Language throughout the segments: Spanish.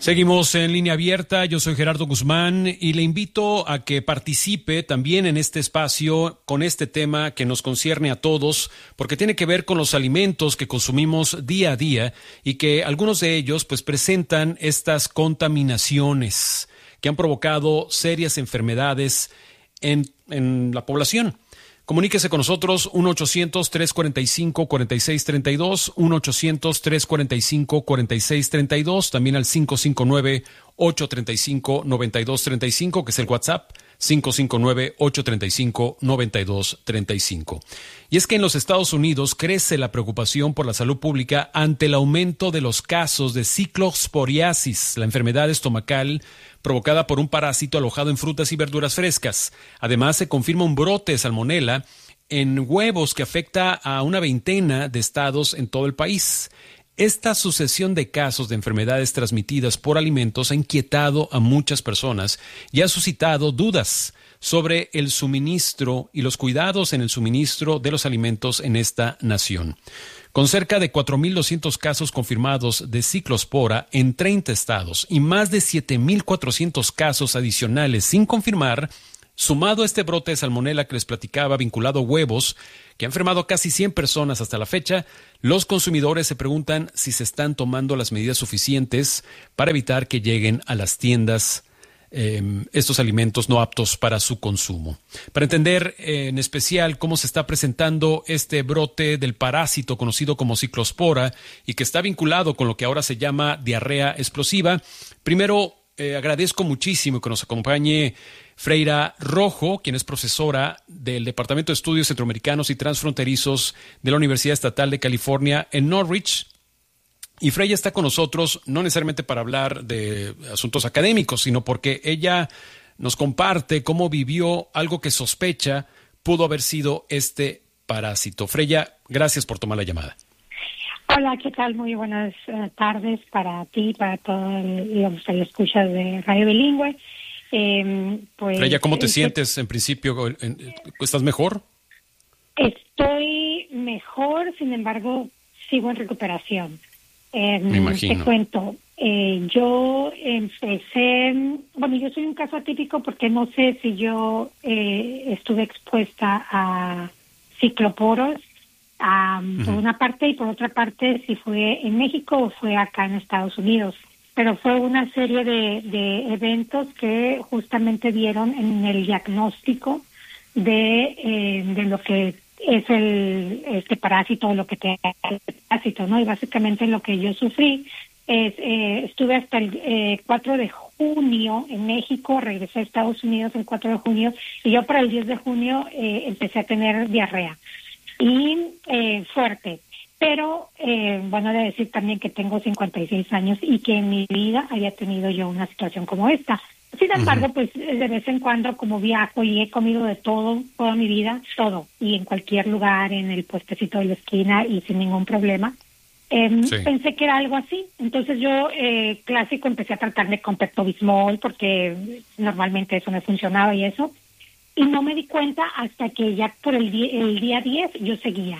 Seguimos en Línea Abierta, yo soy Gerardo Guzmán y le invito a que participe también en este espacio con este tema que nos concierne a todos, porque tiene que ver con los alimentos que consumimos día a día y que algunos de ellos pues presentan estas contaminaciones que han provocado serias enfermedades en la población. Comuníquese con nosotros 1-800-345-4632, 1-800-345-4632, también al 559-835-9235, que es el WhatsApp, 559-835-9235. Y es que en los Estados Unidos crece la preocupación por la salud pública ante el aumento de los casos de ciclosporiasis, la enfermedad estomacal provocada por un parásito alojado en frutas y verduras frescas. Además, se confirma un brote de salmonela en huevos que afecta a una veintena de estados en todo el país. Esta sucesión de casos de enfermedades transmitidas por alimentos ha inquietado a muchas personas y ha suscitado dudas sobre el suministro y los cuidados en el suministro de los alimentos en esta nación. Con cerca de 4.200 casos confirmados de ciclospora en 30 estados y más de 7.400 casos adicionales sin confirmar, sumado a este brote de salmonela que les platicaba vinculado a huevos, que ha enfermado a casi 100 personas hasta la fecha, los consumidores se preguntan si se están tomando las medidas suficientes para evitar que lleguen a las tiendas estos alimentos no aptos para su consumo. Para entender en especial cómo se está presentando este brote del parásito conocido como ciclospora y que está vinculado con lo que ahora se llama diarrea explosiva, primero agradezco muchísimo que nos acompañe Freira Rojo, quien es profesora del Departamento de Estudios Centroamericanos y Transfronterizos de la Universidad Estatal de California en Norwich. Y Freya está con nosotros no necesariamente para hablar de asuntos académicos, sino porque ella nos comparte cómo vivió algo que sospecha pudo haber sido este parásito. Freya, gracias por tomar la llamada. Hola, ¿qué tal? Muy buenas tardes para ti, para todos los que escuchas de Radio Bilingüe. Freya, ¿cómo te sientes en principio? ¿Estás mejor? Estoy mejor, sin embargo, sigo en recuperación. Me imagino. Te cuento, yo empecé, yo soy un caso atípico porque no sé si yo estuve expuesta a cicloporos, por una parte, y por otra parte si fue en México o fue acá en Estados Unidos. Pero fue una serie de eventos que justamente dieron en el diagnóstico de lo que es este parásito, lo que te da el parásito, ¿no? Y básicamente lo que yo sufrí es, estuve hasta el 4 de junio en México, regresé a Estados Unidos el 4 de junio, y yo para el 10 de junio empecé a tener diarrea, y fuerte. Pero, he de decir también que tengo 56 años y que en mi vida había tenido yo una situación como esta. Sin embargo, pues de vez en cuando, como viajo y he comido de todo, toda mi vida, todo, y en cualquier lugar, en el puestecito de la esquina y sin ningún problema, pensé que era algo así. Entonces yo, clásico, empecé a tratarme con Pepto-Bismol porque normalmente eso me funcionaba y eso, y no me di cuenta hasta que ya por el día 10 yo seguía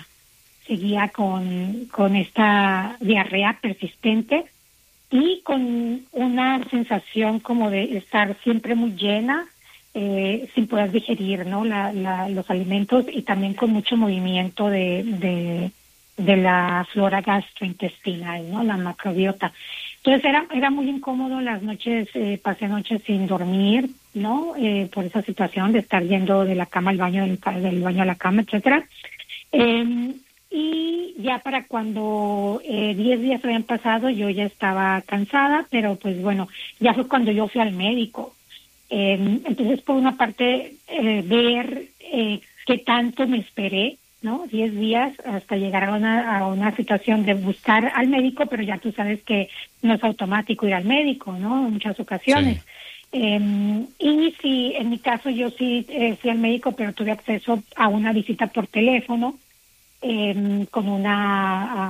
con esta diarrea persistente y con una sensación como de estar siempre muy llena, sin poder digerir, ¿no? Los alimentos, y también con mucho movimiento de la flora gastrointestinal, ¿no? La macrobiota. Entonces era muy incómodo las noches, pasé noches sin dormir, ¿no? Por esa situación de estar yendo de la cama al baño, del baño a la cama, etcétera. Y ya para cuando 10 días habían pasado, yo ya estaba cansada, pero pues bueno, ya fue cuando yo fui al médico. Entonces, por una parte, ver qué tanto me esperé, ¿no? 10 días hasta llegar a una situación de buscar al médico, pero ya tú sabes que no es automático ir al médico, ¿no? En muchas ocasiones. Sí. Y sí, en mi caso yo sí fui al médico, pero tuve acceso a una visita por teléfono, con una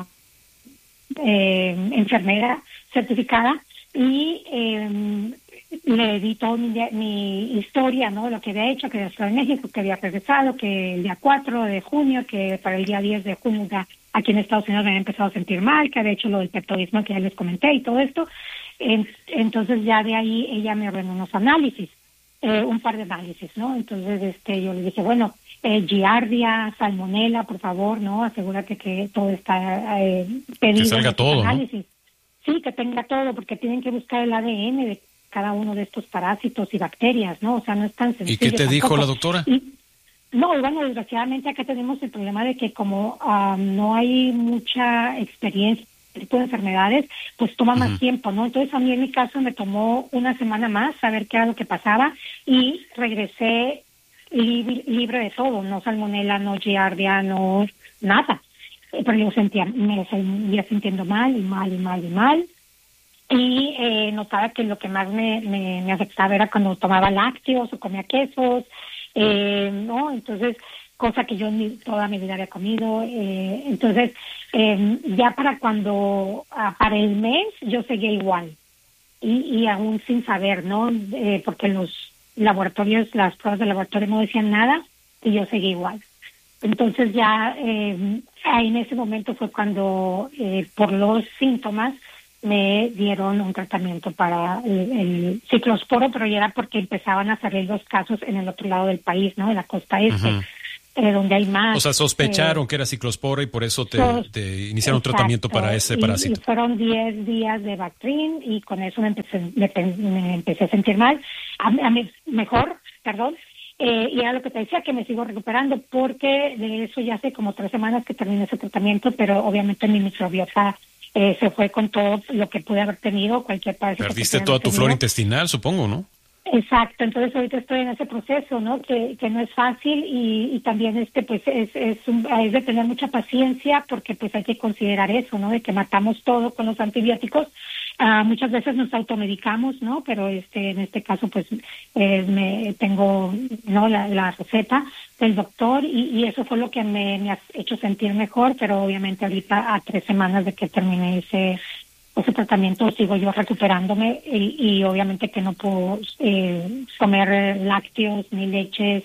enfermera certificada, y le di toda mi historia, ¿no? Lo que había hecho, que había estado en México, que había regresado, que el día 4 de junio, que para el día 10 de junio ya aquí en Estados Unidos me había empezado a sentir mal, que había hecho lo del Pepto-Bismol que ya les comenté y todo esto. Entonces ya de ahí ella me ordenó unos análisis, un par de análisis, ¿no? Entonces yo le dije, bueno, giardia, salmonela, por favor, ¿no? Asegúrate que todo está pedido. Que salga todo, análisis. ¿No? Sí, que tenga todo, porque tienen que buscar el ADN de cada uno de estos parásitos y bacterias, ¿no? O sea, no es tan sencillo. ¿Y qué te tampoco dijo la doctora? No, bueno, desgraciadamente acá tenemos el problema de que como no hay mucha experiencia en este tipo de enfermedades, pues toma más tiempo, ¿no? Entonces a mí en mi caso me tomó una semana más saber qué era lo que pasaba y regresé libre de todo, no salmonela, no giardia, no nada. Pero yo me seguía sintiendo mal. Y notaba que lo que más me afectaba era cuando tomaba lácteos o comía quesos, ¿no? Entonces, cosa que yo toda mi vida había comido. Entonces, ya para el mes, yo seguía igual. Y aún sin saber, ¿no? Porque las pruebas de laboratorio no decían nada y yo seguía igual. Entonces ya ahí en ese momento fue cuando por los síntomas me dieron un tratamiento para el ciclosporo, pero ya era porque empezaban a salir los casos en el otro lado del país, ¿no? En la costa este, donde hay más. O sea, sospecharon que era ciclosporo y por eso te iniciaron un tratamiento para ese parásito. Y fueron 10 días de Bactrim y con eso me empecé a sentir mal, mejor, perdón. Y era lo que te decía, que me sigo recuperando, porque de eso ya hace como 3 semanas que terminé ese tratamiento, pero obviamente mi microbiota se fue con todo lo que pude haber tenido, cualquier parásito. Perdiste toda tu flora intestinal, supongo, ¿no? Exacto, entonces ahorita estoy en ese proceso, ¿no? Que no es fácil y también pues es de tener mucha paciencia, porque pues hay que considerar eso, ¿no? De que matamos todo con los antibióticos. Muchas veces nos automedicamos, ¿no? Pero en este caso pues tengo, ¿no? La receta del doctor y eso fue lo que me ha hecho sentir mejor, pero obviamente ahorita a 3 semanas de que terminé ese tratamiento sigo yo recuperándome y obviamente que no puedo comer lácteos ni leches.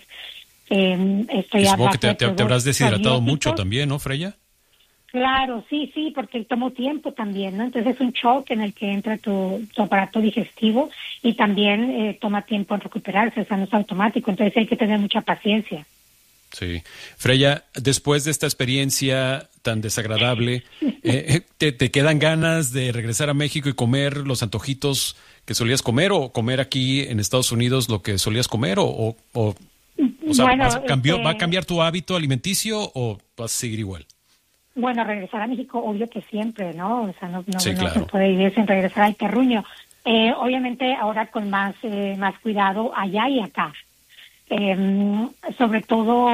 Supongo que te habrás deshidratado mucho también, ¿no, Freya? Claro, sí, porque tomo tiempo también, ¿no? Entonces es un shock en el que entra tu aparato digestivo y también toma tiempo en recuperarse, o sea, no es automático, entonces hay que tener mucha paciencia. Sí. Freya, después de esta experiencia tan desagradable, ¿te quedan ganas de regresar a México y comer los antojitos que solías comer o comer aquí en Estados Unidos lo que solías comer o sea, bueno, ¿va a cambiar tu hábito alimenticio o vas a seguir igual? Bueno, regresar a México, obvio que siempre, ¿no? O sea, no claro. se puede vivir sin regresar al terruño. Obviamente ahora con más cuidado allá y acá. Sobre todo,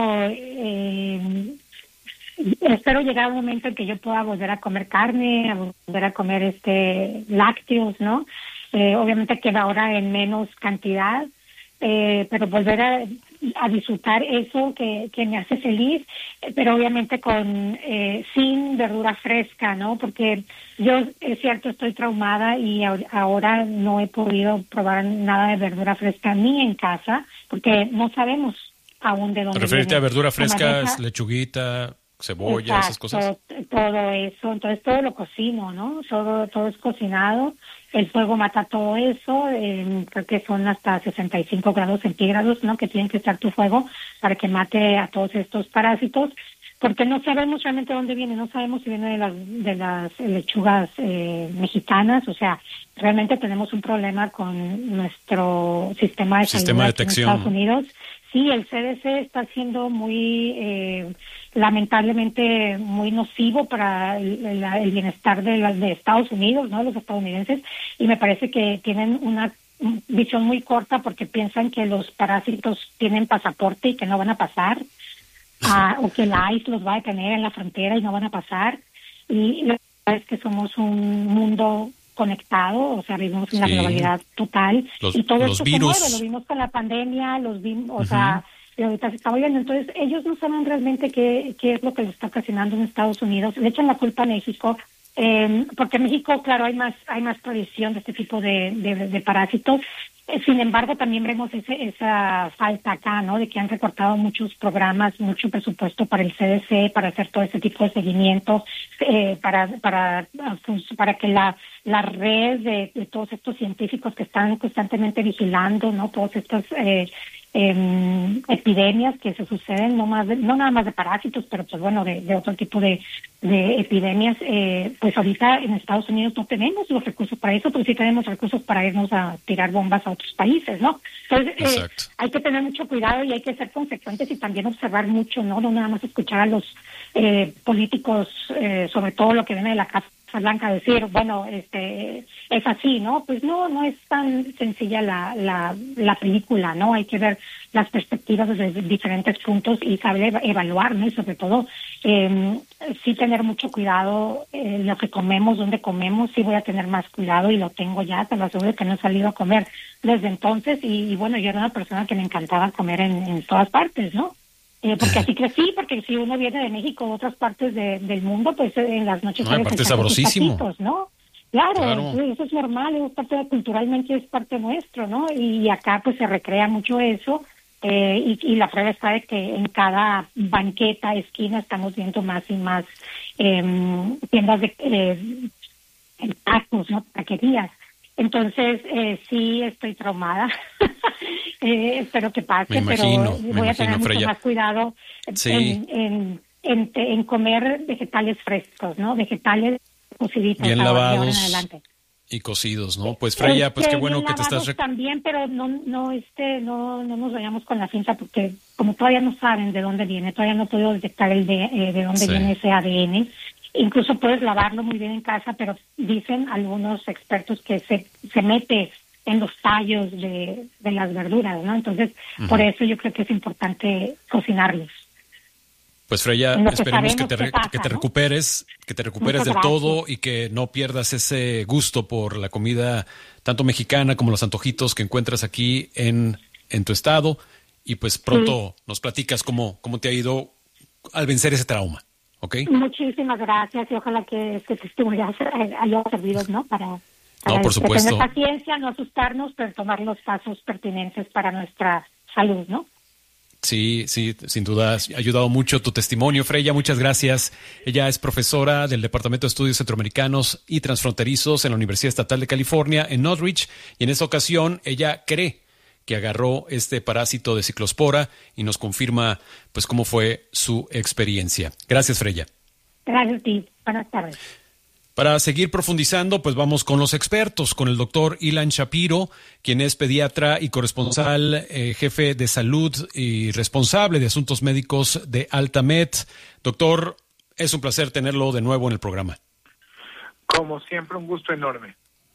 espero llegar a un momento en que yo pueda volver a comer carne, a volver a comer lácteos, ¿no? Obviamente que ahora en menos cantidad, pero volver a disfrutar eso que me hace feliz, pero obviamente sin verdura fresca, ¿no? Porque yo, es cierto, estoy traumada y ahora no he podido probar nada de verdura fresca ni en casa, porque no sabemos aún de dónde ¿Referirte viene. a verdura fresca, lechuguita, cebolla, esas cosas? Todo eso, entonces todo lo cocino, ¿no? Todo es cocinado. El fuego mata todo eso, creo que son hasta 65 grados centígrados, ¿no? Que tiene que estar tu fuego para que mate a todos estos parásitos, porque no sabemos realmente dónde viene, no sabemos si viene de las lechugas mexicanas, o sea, realmente tenemos un problema con nuestro sistema de salud de en detección. Estados Unidos. Sí, el CDC está siendo muy, lamentablemente, muy nocivo para el bienestar de Estados Unidos, ¿no? Los estadounidenses, y me parece que tienen una visión muy corta porque piensan que los parásitos tienen pasaporte y que no van a pasar, o que la ICE los va a detener en la frontera y no van a pasar. Y la verdad es que somos un mundo conectado, o sea, vivimos en la globalidad total y todo esto virus. se mueve, lo vimos con la pandemia, o sea, y ahorita se está viendo, entonces ellos no saben realmente qué es lo que les está ocasionando en Estados Unidos, le echan la culpa a México, porque en México, claro, hay más tradición de este tipo de parásitos, Sin embargo, también vemos esa falta acá, ¿no? De que han recortado muchos programas, mucho presupuesto para el CDC, para hacer todo ese tipo de seguimiento, para que la red de todos estos científicos que están constantemente vigilando, ¿no? Todas estas epidemias que se suceden, no nada más de parásitos, pero pues bueno, de otro tipo de epidemias, pues ahorita en Estados Unidos no tenemos los recursos para eso, pero sí tenemos recursos para irnos a tirar bombas a otros países, ¿no? Entonces, hay que tener mucho cuidado y hay que ser consecuentes y también observar mucho, ¿no? No nada más escuchar a los políticos, sobre todo lo que viene de la Casa Blanca, decir, bueno, es así, ¿no? Pues no es tan sencilla la película, ¿no? Hay que ver las perspectivas desde diferentes puntos y saber evaluar, ¿no? Y sobre todo, sí tener mucho cuidado lo que comemos, dónde comemos. Sí voy a tener más cuidado y lo tengo ya, te lo aseguro que no he salido a comer desde entonces y bueno, yo era una persona que me encantaba comer en todas partes, ¿no? Porque así crecí, porque si uno viene de México o otras partes del mundo, pues en las noches... No, aparte es sabrosísimo. Taquitos, ¿no? Claro, eso es normal, es parte culturalmente es parte nuestro, ¿no? Y acá pues se recrea mucho eso y la prueba está de que en cada banqueta, esquina, estamos viendo más y más tiendas de tacos, ¿no? Taquerías. Entonces, sí estoy traumada. Espero que pase, pero voy a tener mucho más cuidado en comer vegetales frescos, ¿no? Vegetales cociditos. Bien lavados y cocidos, ¿no? Pues Freya, pues qué bueno que te estás... También, pero no nos vayamos con la cinta porque como todavía no saben de dónde viene, todavía no puedo detectar de dónde viene ese ADN. Incluso puedes lavarlo muy bien en casa, pero dicen algunos expertos que se mete en los tallos de las verduras, ¿no? Entonces, por eso yo creo que es importante cocinarlos. Pues Freya, esperemos que te recuperes, del todo y que no pierdas ese gusto por la comida tanto mexicana como los antojitos que encuentras aquí en tu estado. Y pues pronto nos platicas cómo te ha ido al vencer ese trauma. ¿Okay? Muchísimas gracias y ojalá que este testimonio haya servido, ¿no? Para por supuesto. Tener paciencia, no asustarnos, pero tomar los pasos pertinentes para nuestra salud, ¿no? Sí, sin duda ha ayudado mucho tu testimonio, Freya, muchas gracias. Ella es profesora del Departamento de Estudios Centroamericanos y Transfronterizos en la Universidad Estatal de California en Northridge y en esta ocasión ella cree que agarró este parásito de ciclospora y nos confirma pues cómo fue su experiencia. Gracias, Freya. Gracias a ti. Buenas tardes. Para seguir profundizando, pues vamos con los expertos, con el doctor Ilan Shapiro, quien es pediatra y corresponsal, jefe de salud y responsable de asuntos médicos de Altamed. Doctor, es un placer tenerlo de nuevo en el programa. Como siempre, un gusto enorme.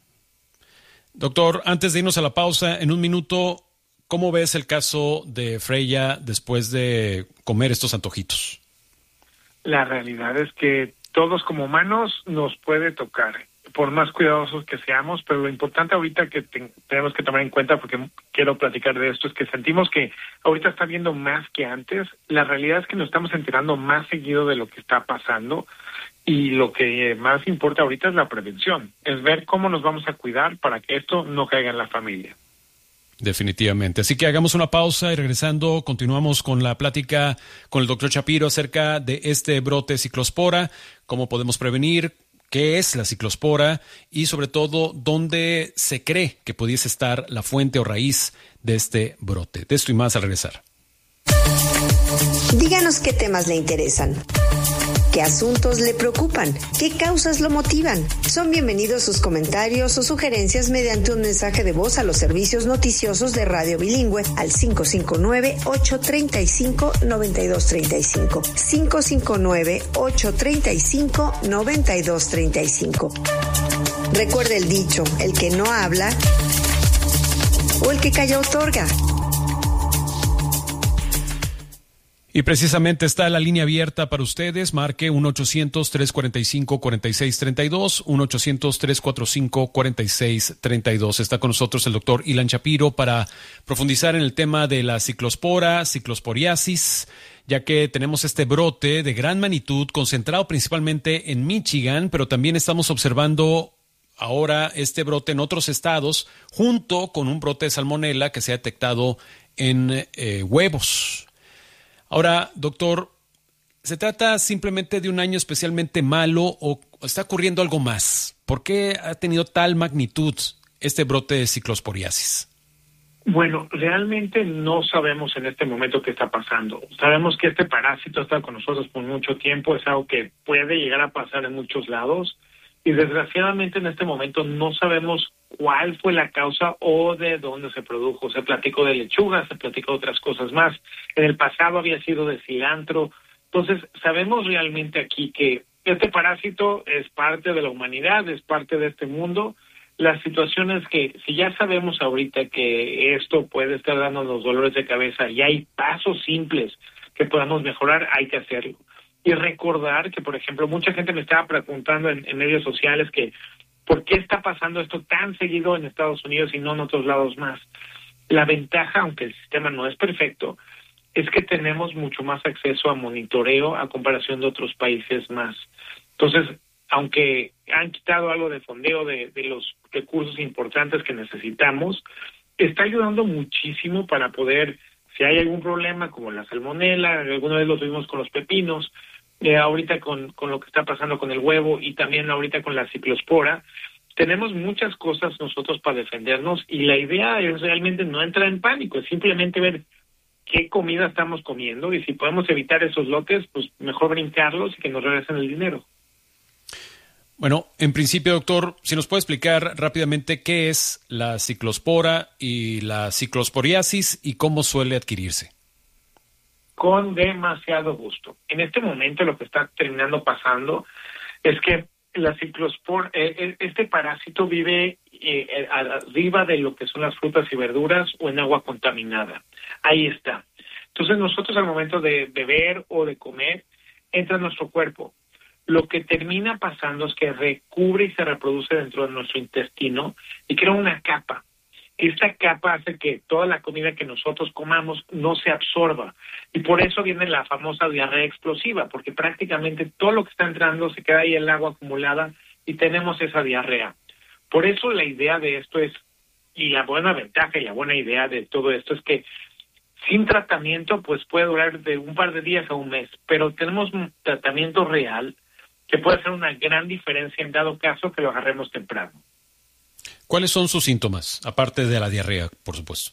Doctor, antes de irnos a la pausa, en un minuto, ¿cómo ves el caso de Freya después de comer estos antojitos? La realidad es que todos como humanos nos puede tocar, por más cuidadosos que seamos, pero lo importante ahorita que tenemos que tomar en cuenta, porque quiero platicar de esto, es que sentimos que ahorita está viendo más que antes. La realidad es que nos estamos enterando más seguido de lo que está pasando y lo que más importa ahorita es la prevención, es ver cómo nos vamos a cuidar para que esto no caiga en la familia. Definitivamente. Así que hagamos una pausa y regresando continuamos con la plática con el doctor Shapiro acerca de este brote ciclospora, cómo podemos prevenir, qué es la ciclospora y sobre todo dónde se cree que pudiese estar la fuente o raíz de este brote. De esto y más al regresar. Díganos qué temas le interesan. ¿Qué asuntos le preocupan? ¿Qué causas lo motivan? Son bienvenidos sus comentarios o sugerencias mediante un mensaje de voz a los servicios noticiosos de Radio Bilingüe al 559-835-9235. 559-835-9235. Recuerde el dicho, el que no habla o el que calla otorga. Y precisamente está la línea abierta para ustedes. Marque 1-800-345-4632, 1-800-345-4632. Está con nosotros el doctor Ilan Shapiro para profundizar en el tema de la ciclospora, ciclosporiasis, ya que tenemos este brote de gran magnitud concentrado principalmente en Michigan, pero también estamos observando ahora este brote en otros estados, junto con un brote de salmonela que se ha detectado en huevos. Ahora, doctor, ¿se trata simplemente de un año especialmente malo o está ocurriendo algo más? ¿Por qué ha tenido tal magnitud este brote de ciclosporiasis? Bueno, realmente no sabemos en este momento qué está pasando. Sabemos que este parásito ha estado con nosotros por mucho tiempo, es algo que puede llegar a pasar en muchos lados y desgraciadamente en este momento no sabemos cuál fue la causa o de dónde se produjo. Se platicó de lechuga, se platicó de otras cosas más. En el pasado había sido de cilantro. Entonces, sabemos realmente aquí que este parásito es parte de la humanidad, es parte de este mundo. La situación es que si ya sabemos ahorita que esto puede estar dándonos dolores de cabeza y hay pasos simples que podamos mejorar, hay que hacerlo. Y recordar que, por ejemplo, mucha gente me estaba preguntando en medios sociales que ¿por qué está pasando esto tan seguido en Estados Unidos y no en otros lados más? La ventaja, aunque el sistema no es perfecto, es que tenemos mucho más acceso a monitoreo a comparación de otros países más. Entonces, aunque han quitado algo de fondeo de los recursos importantes que necesitamos, está ayudando muchísimo para poder, si hay algún problema como la salmonela, alguna vez lo tuvimos con los pepinos, ahorita con lo que está pasando con el huevo y también ahorita con la ciclospora, tenemos muchas cosas nosotros para defendernos y la idea es realmente no entrar en pánico, es simplemente ver qué comida estamos comiendo y si podemos evitar esos lotes, pues mejor brincarlos y que nos regresen el dinero. Bueno, en principio, doctor, si nos puede explicar rápidamente qué es la ciclospora y la ciclosporiasis y cómo suele adquirirse. Con demasiado gusto. En este momento lo que está terminando pasando es que la ciclospora, este parásito vive arriba de lo que son las frutas y verduras o en agua contaminada. Ahí está. Entonces nosotros al momento de beber o de comer, entra en nuestro cuerpo. Lo que termina pasando es que recubre y se reproduce dentro de nuestro intestino y crea una capa. Esta capa hace que toda la comida que nosotros comamos no se absorba. Y por eso viene la famosa diarrea explosiva, porque prácticamente todo lo que está entrando se queda ahí en el agua acumulada y tenemos esa diarrea. Por eso la idea de esto es, y la buena ventaja y la buena idea de todo esto es que sin tratamiento pues puede durar de un par de días a un mes, pero tenemos un tratamiento real que puede hacer una gran diferencia en dado caso que lo agarremos temprano. ¿Cuáles son sus síntomas, aparte de la diarrea, por supuesto?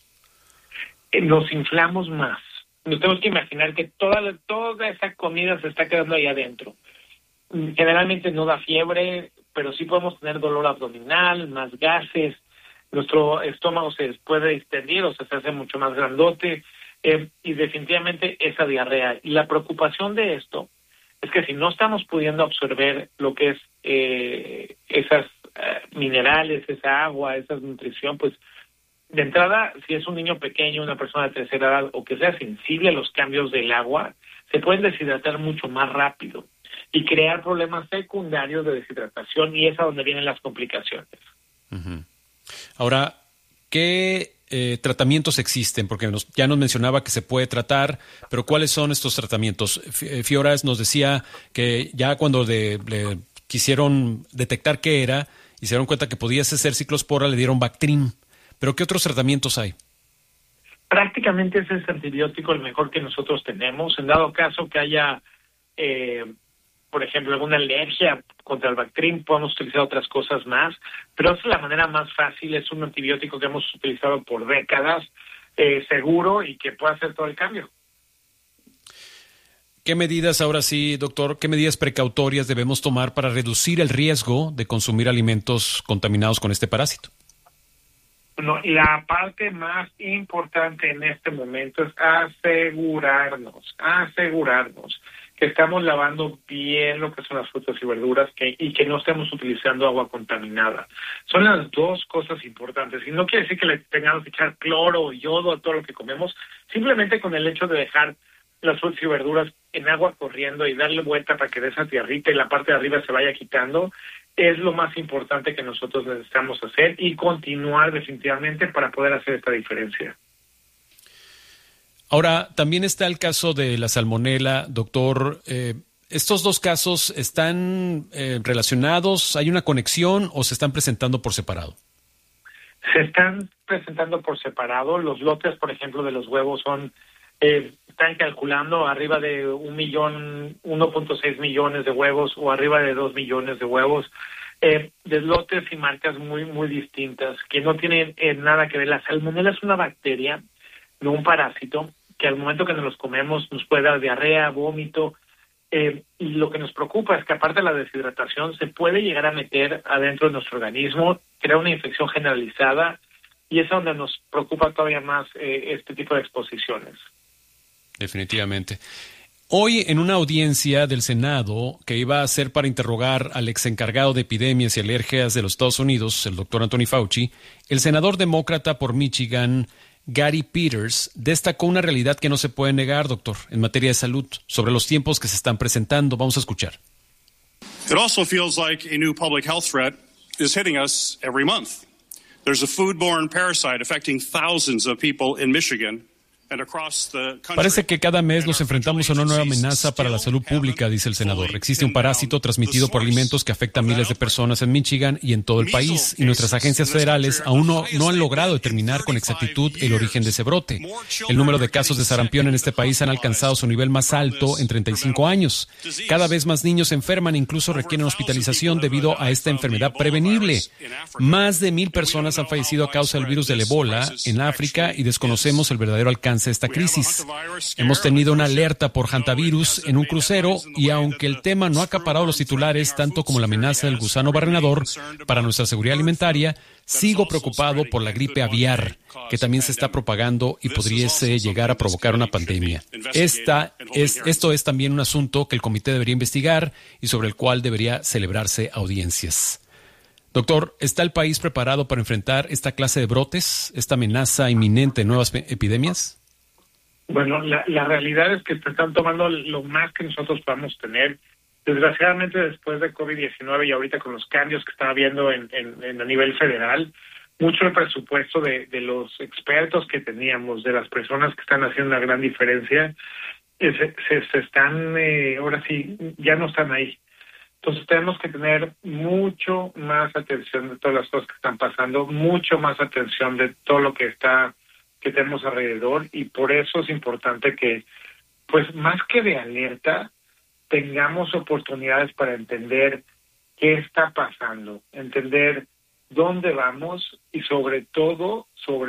Nos inflamos más. Nos tenemos que imaginar que toda esa comida se está quedando ahí adentro. Generalmente no da fiebre, pero sí podemos tener dolor abdominal, más gases. Nuestro estómago se puede extender, o sea, se hace mucho más grandote, y definitivamente esa diarrea. Y la preocupación de esto es que si no estamos pudiendo absorber lo que es esas minerales, esa agua, esa nutrición, pues de entrada, si es un niño pequeño, una persona de tercera edad o que sea sensible a los cambios del agua, se pueden deshidratar mucho más rápido y crear problemas secundarios de deshidratación y es a donde vienen las complicaciones. Uh-huh. Ahora, ¿qué tratamientos existen? Porque ya nos mencionaba que se puede tratar, pero ¿cuáles son estos tratamientos? Fioras nos decía que ya cuando le quisieron detectar qué era y se dieron cuenta que podía ser ciclospora, le dieron Bactrim. ¿Pero qué otros tratamientos hay? Prácticamente ese es el antibiótico el mejor que nosotros tenemos. En dado caso que haya, por ejemplo, alguna alergia contra el Bactrim, podemos utilizar otras cosas más, pero esa es la manera más fácil. Es un antibiótico que hemos utilizado por décadas, seguro y que puede hacer todo el cambio. ¿Qué medidas, ahora sí, doctor, qué medidas precautorias debemos tomar para reducir el riesgo de consumir alimentos contaminados con este parásito? No, la parte más importante en este momento es asegurarnos que estamos lavando bien lo que son las frutas y verduras y que no estemos utilizando agua contaminada. Son las dos cosas importantes. Y no quiere decir que le tengamos que echar cloro o yodo a todo lo que comemos, simplemente con el hecho de dejar las frutas y verduras en agua corriendo y darle vuelta para que de esa tierrita y la parte de arriba se vaya quitando, es lo más importante que nosotros necesitamos hacer y continuar definitivamente para poder hacer esta diferencia. Ahora, también está el caso de la salmonela, doctor. ¿Estos dos casos están relacionados? ¿Hay una conexión o se están presentando por separado? Se están presentando por separado. Los lotes, por ejemplo, de los huevos están calculando arriba de 1.6 millones de huevos o arriba de 2 millones de huevos, de lotes y marcas muy, muy distintas, que no tienen nada que ver. La salmonela es una bacteria, no un parásito, que al momento que nos los comemos nos puede dar diarrea, vómito, y lo que nos preocupa es que aparte de la deshidratación se puede llegar a meter adentro de nuestro organismo, crear una infección generalizada, y es donde nos preocupa todavía más este tipo de exposiciones. Definitivamente. Hoy, en una audiencia del Senado que iba a ser para interrogar al exencargado de epidemias y alergias de los Estados Unidos, el doctor Anthony Fauci, el senador demócrata por Michigan, Gary Peters, destacó una realidad que no se puede negar, doctor, en materia de salud, sobre los tiempos que se están presentando. Vamos a escuchar. It also feels like a new public health threat is hitting us every month. There's a foodborne parasite affecting thousands of people in Michigan. Parece que cada mes nos enfrentamos a una nueva amenaza para la salud pública, dice el senador. Existe un parásito transmitido por alimentos que afecta a miles de personas en Michigan y en todo el país, y nuestras agencias federales aún no han logrado determinar con exactitud el origen de ese brote. El número de casos de sarampión en este país han alcanzado su nivel más alto en 35 años. Cada vez más niños se enferman e incluso requieren hospitalización debido a esta enfermedad prevenible. Más de 1,000 personas han fallecido a causa del virus del Ebola en África y desconocemos el verdadero alcance de esta crisis. Hemos tenido una alerta por hantavirus en un crucero y aunque el tema no ha acaparado los titulares tanto como la amenaza del gusano barrenador para nuestra seguridad alimentaria, sigo preocupado por la gripe aviar, que también se está propagando y podría llegar a provocar una pandemia. Esto es también un asunto que el comité debería investigar y sobre el cual debería celebrarse audiencias. Doctor, ¿está el país preparado para enfrentar esta clase de brotes, esta amenaza inminente de nuevas epidemias? Bueno, la realidad es que se están tomando lo más que nosotros podamos tener. Desgraciadamente, después de COVID-19 y ahorita con los cambios que está habiendo a nivel federal, mucho el presupuesto de los expertos que teníamos, de las personas que están haciendo una gran diferencia, se están, ahora sí, ya no están ahí. Entonces tenemos que tener mucho más atención de todas las cosas que están pasando, mucho más atención de todo lo que tenemos alrededor, y por eso es importante que, pues más que de alerta, tengamos oportunidades para entender qué está pasando, entender dónde vamos y sobre todo,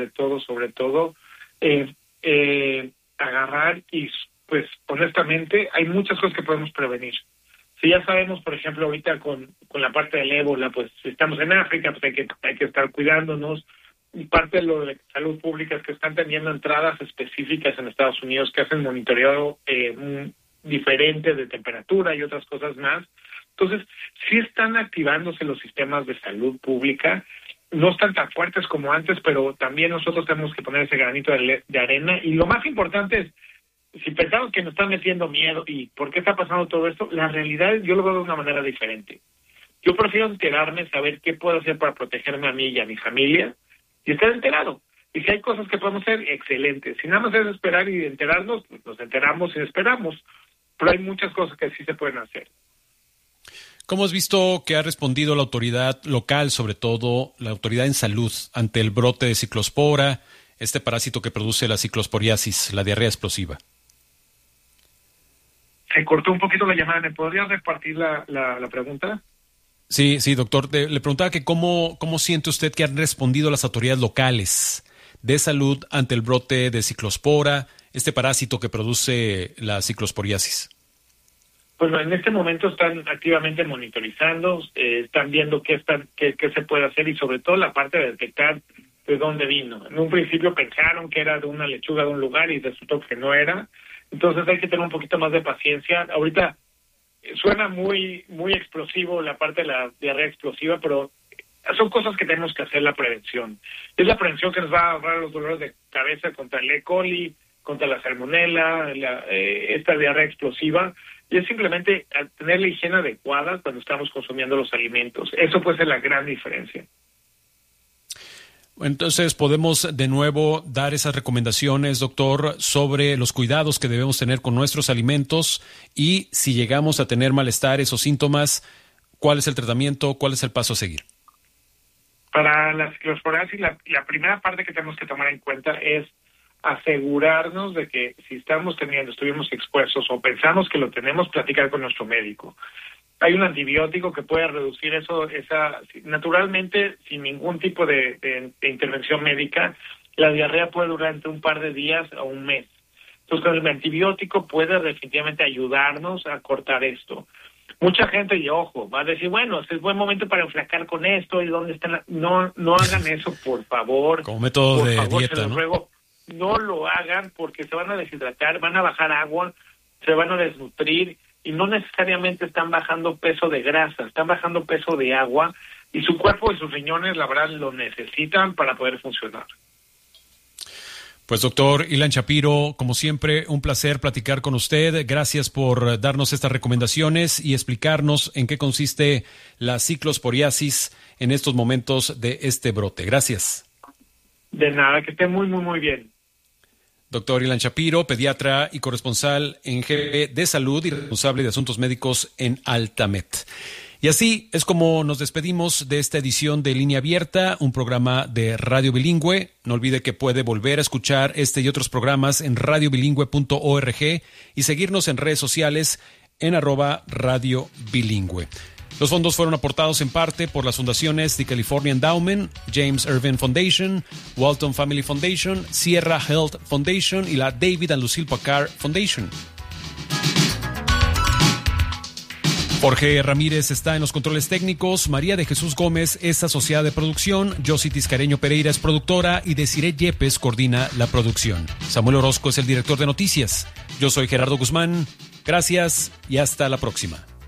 agarrar y, pues honestamente, hay muchas cosas que podemos prevenir. Si ya sabemos, por ejemplo, ahorita con la parte del ébola, pues si estamos en África, pues hay que estar cuidándonos. Y parte de lo de salud pública es que están teniendo entradas específicas en Estados Unidos que hacen monitoreo diferente de temperatura y otras cosas más. Entonces, sí están activándose los sistemas de salud pública. No están tan fuertes como antes, pero también nosotros tenemos que poner ese granito de arena. Y lo más importante es, si pensamos que nos están metiendo miedo y por qué está pasando todo esto, la realidad es, yo lo veo de una manera diferente. Yo prefiero enterarme, saber qué puedo hacer para protegerme a mí y a mi familia, y estar enterado. Y si hay cosas que podemos hacer, excelente. Si nada más es esperar y enterarnos, pues nos enteramos y esperamos. Pero hay muchas cosas que sí se pueden hacer. ¿Cómo has visto que ha respondido la autoridad local, sobre todo la autoridad en salud, ante el brote de ciclospora, este parásito que produce la ciclosporiasis, la diarrea explosiva? Se cortó un poquito la llamada. ¿Me podrías repartir la pregunta? Sí, doctor. Le preguntaba que cómo siente usted que han respondido las autoridades locales de salud ante el brote de ciclospora, este parásito que produce la ciclosporiasis. Bueno, en este momento están activamente monitorizando, están viendo qué se puede hacer y sobre todo la parte de detectar de dónde vino. En un principio pensaron que era de una lechuga de un lugar y resultó que no era. Entonces hay que tener un poquito más de paciencia. Ahorita suena muy explosivo la parte de la diarrea explosiva, pero son cosas que tenemos que hacer la prevención. Es la prevención que nos va a ahorrar los dolores de cabeza contra el E. coli, contra la salmonela, esta diarrea explosiva, y es simplemente tener la higiene adecuada cuando estamos consumiendo los alimentos. Eso puede ser la gran diferencia. Entonces, podemos de nuevo dar esas recomendaciones, doctor, sobre los cuidados que debemos tener con nuestros alimentos y si llegamos a tener malestares o síntomas, ¿cuál es el tratamiento? ¿Cuál es el paso a seguir? Para la ciclosporiasis, la primera parte que tenemos que tomar en cuenta es asegurarnos de que si estuvimos expuestos o pensamos que lo tenemos, platicar con nuestro médico. Hay un antibiótico que puede reducir naturalmente, sin ningún tipo de intervención médica. La diarrea puede durar entre un par de días a un mes. Entonces, con el antibiótico puede definitivamente ayudarnos a cortar esto. Mucha gente, y ojo, va a decir, bueno, es buen momento para enflacar con esto, y dónde están. No hagan eso, por favor. Como método de dieta, se los ruego, no lo hagan porque se van a deshidratar, van a bajar agua, se van a desnutrir, y no necesariamente están bajando peso de grasa, están bajando peso de agua, y su cuerpo y sus riñones, la verdad, lo necesitan para poder funcionar. Pues doctor Ilan Shapiro, como siempre, un placer platicar con usted. Gracias por darnos estas recomendaciones y explicarnos en qué consiste la ciclosporiasis en estos momentos de este brote. Gracias. De nada, que esté muy, muy, muy bien. Doctor Ilan Shapiro, pediatra y corresponsal en GB de Salud y responsable de asuntos médicos en Altamet. Y así es como nos despedimos de esta edición de Línea Abierta, un programa de Radio Bilingüe. No olvide que puede volver a escuchar este y otros programas en radiobilingüe.org y seguirnos en redes sociales en @Radio Bilingüe. Los fondos fueron aportados en parte por las fundaciones The California Endowment, James Irvine Foundation, Walton Family Foundation, Sierra Health Foundation y la David and Lucille Packard Foundation. Jorge Ramírez está en los controles técnicos, María de Jesús Gómez es asociada de producción, Josie Tiscareño Pereira es productora y Desiree Yepes coordina la producción. Samuel Orozco es el director de noticias. Yo soy Gerardo Guzmán. Gracias y hasta la próxima.